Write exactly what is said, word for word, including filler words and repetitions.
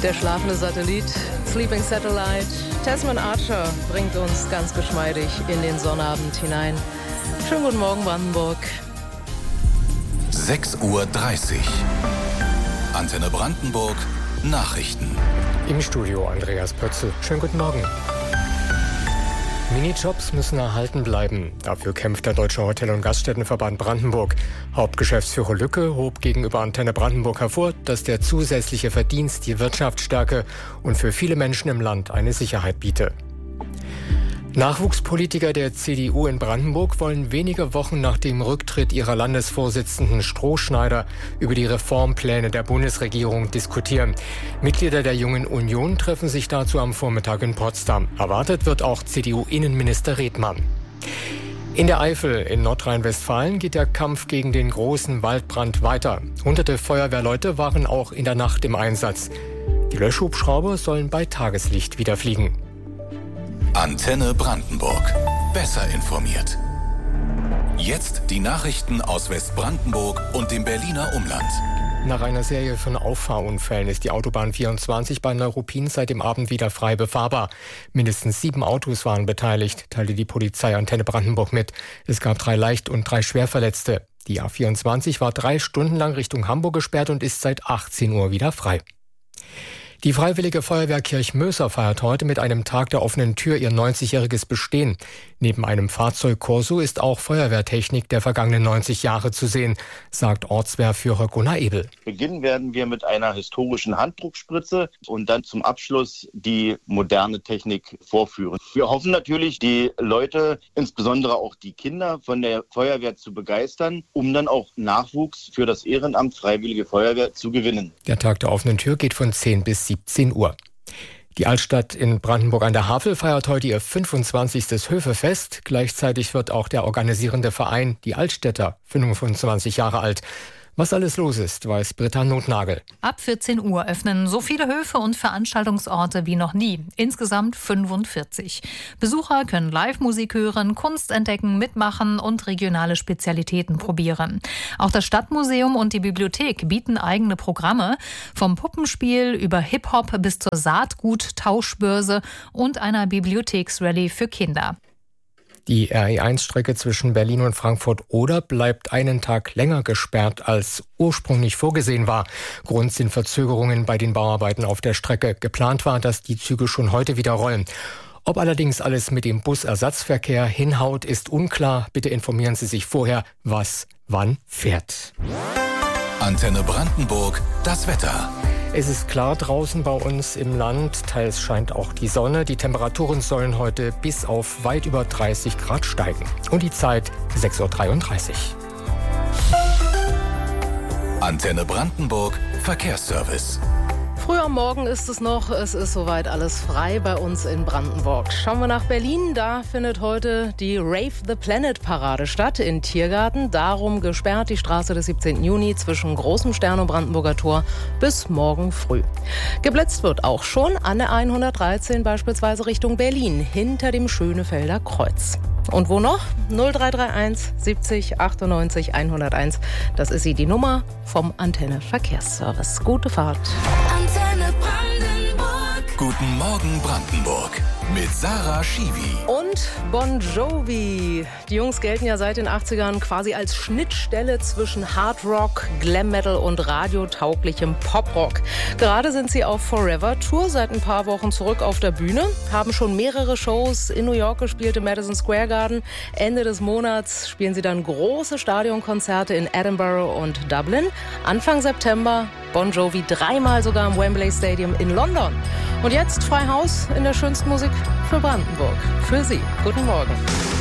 Der schlafende Satellit, Sleeping Satellite, Tasman Archer bringt uns ganz geschmeidig in den Sonnabend hinein. Schönen guten Morgen, Brandenburg. sechs Uhr dreißig. Antenne Brandenburg, Nachrichten. Im Studio Andreas Pötzl. Schönen guten Morgen. Minijobs müssen erhalten bleiben. Dafür kämpft der Deutsche Hotel- und Gaststättenverband Brandenburg. Hauptgeschäftsführer Lücke hob gegenüber Antenne Brandenburg hervor, dass der zusätzliche Verdienst die Wirtschaft stärke und für viele Menschen im Land eine Sicherheit biete. Nachwuchspolitiker der C D U in Brandenburg wollen wenige Wochen nach dem Rücktritt ihrer Landesvorsitzenden Strohschneider über die Reformpläne der Bundesregierung diskutieren. Mitglieder der Jungen Union treffen sich dazu am Vormittag in Potsdam. Erwartet wird auch C D U-Innenminister Redmann. In der Eifel in Nordrhein-Westfalen geht der Kampf gegen den großen Waldbrand weiter. Hunderte Feuerwehrleute waren auch in der Nacht im Einsatz. Die Löschhubschrauber sollen bei Tageslicht wieder fliegen. Antenne Brandenburg. Besser informiert. Jetzt die Nachrichten aus Westbrandenburg und dem Berliner Umland. Nach einer Serie von Auffahrunfällen ist die Autobahn vierundzwanzig bei Neuruppin seit dem Abend wieder frei befahrbar. Mindestens sieben Autos waren beteiligt, teilte die Polizei Antenne Brandenburg mit. Es gab drei Leicht- und drei Schwerverletzte. Die A vierundzwanzig war drei Stunden lang Richtung Hamburg gesperrt und ist seit achtzehn Uhr wieder frei. Die Freiwillige Feuerwehr Kirchmöser feiert heute mit einem Tag der offenen Tür ihr neunzigjähriges Bestehen. Neben einem Fahrzeugkorso ist auch Feuerwehrtechnik der vergangenen neunzig Jahre zu sehen, sagt Ortswehrführer Gunnar Ebel. Beginnen werden wir mit einer historischen Handdruckspritze und dann zum Abschluss die moderne Technik vorführen. Wir hoffen natürlich, die Leute, insbesondere auch die Kinder von der Feuerwehr zu begeistern, um dann auch Nachwuchs für das Ehrenamt Freiwillige Feuerwehr zu gewinnen. Der Tag der offenen Tür geht von zehn bis siebzehn Uhr. Die Altstadt in Brandenburg an der Havel feiert heute ihr fünfundzwanzigstes Höfefest. Gleichzeitig wird auch der organisierende Verein Die Altstädter fünfundzwanzig Jahre alt. Was alles los ist, weiß Britta Nothnagel. Ab vierzehn Uhr öffnen so viele Höfe und Veranstaltungsorte wie noch nie. Insgesamt fünfundvierzig. Besucher können Live-Musik hören, Kunst entdecken, mitmachen und regionale Spezialitäten probieren. Auch das Stadtmuseum und die Bibliothek bieten eigene Programme. Vom Puppenspiel über Hip-Hop bis zur Saatgut-Tauschbörse und einer Bibliotheksrallye für Kinder. Die R E eins Strecke zwischen Berlin und Frankfurt-Oder bleibt einen Tag länger gesperrt, als ursprünglich vorgesehen war. Grund sind Verzögerungen bei den Bauarbeiten auf der Strecke. Geplant war, dass die Züge schon heute wieder rollen. Ob allerdings alles mit dem Busersatzverkehr hinhaut, ist unklar. Bitte informieren Sie sich vorher, was wann fährt. Antenne Brandenburg, das Wetter. Es ist klar draußen bei uns im Land, teils scheint auch die Sonne. Die Temperaturen sollen heute bis auf weit über dreißig Grad steigen. Und die Zeit sechs Uhr dreiunddreißig. Antenne Brandenburg, Verkehrsservice. Früh am Morgen ist es noch, es ist soweit alles frei bei uns in Brandenburg. Schauen wir nach Berlin, da findet heute die Rave the Planet Parade statt in Tiergarten. Darum gesperrt die Straße des siebzehnten Juni zwischen Großem Stern und Brandenburger Tor bis morgen früh. Geblitzt wird auch schon an der hundertdreizehn beispielsweise Richtung Berlin, hinter dem Schönefelder Kreuz. Und wo noch? null drei drei eins siebzig achtundneunzig hunderteins. Das ist sie, die Nummer vom Antenne Verkehrsservice. Gute Fahrt. Antenne Brandenburg. Guten Morgen Brandenburg. Mit Sarah Schiwi. Und Bon Jovi. Die Jungs gelten ja seit den achtzigern quasi als Schnittstelle zwischen Hardrock, Glam Metal und radiotauglichem Poprock. Gerade sind sie auf Forever Tour, seit ein paar Wochen zurück auf der Bühne, haben schon mehrere Shows in New York gespielt, im Madison Square Garden. Ende des Monats spielen sie dann große Stadionkonzerte in Edinburgh und Dublin. Anfang September Bon Jovi dreimal sogar im Wembley Stadium in London. Und jetzt frei Haus in der schönsten Musik für Brandenburg. Für Sie. Guten Morgen.